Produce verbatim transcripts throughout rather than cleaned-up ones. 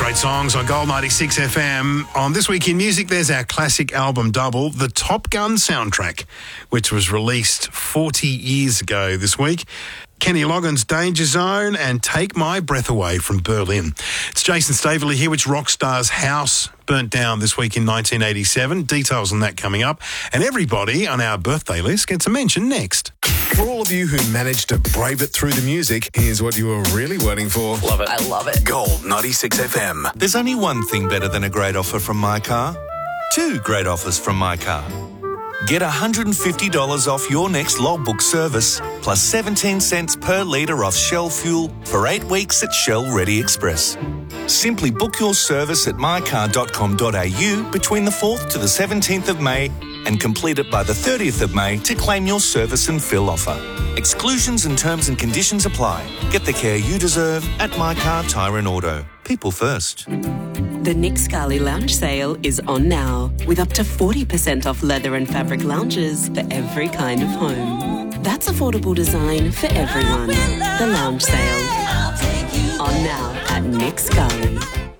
Great songs on Gold ninety-six F M. On This Week in Music, there's our classic album double, the Top Gun soundtrack, which was released forty years ago this week. Kenny Loggins' Danger Zone and Take My Breath Away from Berlin. It's Jason Staveley here, which rock star's house burnt down this week in nineteen eighty-seven. Details on that coming up. And everybody on our birthday list gets a mention next. For all of you who managed to brave it through the music, here's what you were really waiting for. Love it. I love it. Gold ninety-six F M. There's only one thing better than a great offer from My Car. Two great offers from My Car. Get one hundred fifty dollars off your next logbook service, plus seventeen cents per litre off Shell fuel for eight weeks at Shell Ready Express. Simply book your service at my car dot com dot a u between the fourth to the seventeenth of May and complete it by the thirtieth of May to claim your service and fill offer. Exclusions and terms and conditions apply. Get the care you deserve at My Car Tyre and Auto. People first. The Nick Scali Lounge Sale is on now, with up to forty percent off leather and fabric lounges for every kind of home. That's affordable design for everyone. The Lounge Sale. On now at Nick Scali.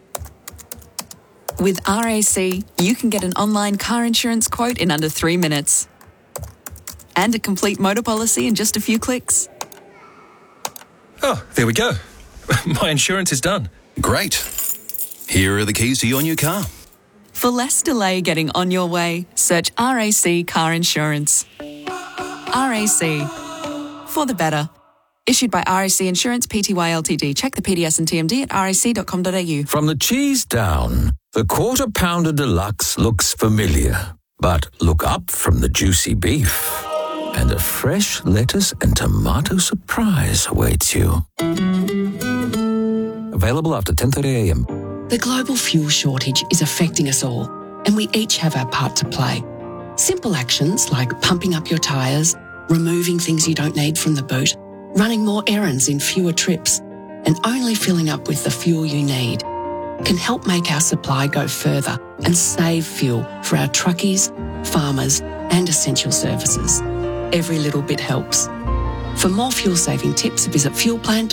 With R A C, you can get an online car insurance quote in under three minutes. And a complete motor policy in just a few clicks. Oh, there we go. My insurance is done. Great. Here are the keys to your new car. For less delay getting on your way, search R A C Car Insurance. R A C. For the better. Issued by R A C Insurance Pty Ltd. Check the P D S and T M D at r a c dot com dot a u. From the cheese down, the Quarter Pounder Deluxe looks familiar. But look up from the juicy beef, and a fresh lettuce and tomato surprise awaits you. Available after ten thirty a m. The global fuel shortage is affecting us all, and we each have our part to play. Simple actions like pumping up your tyres, removing things you don't need from the boot, running more errands in fewer trips, and only filling up with the fuel you need can help make our supply go further and save fuel for our truckies, farmers, and essential services. Every little bit helps. For more fuel-saving tips, visit fuel plan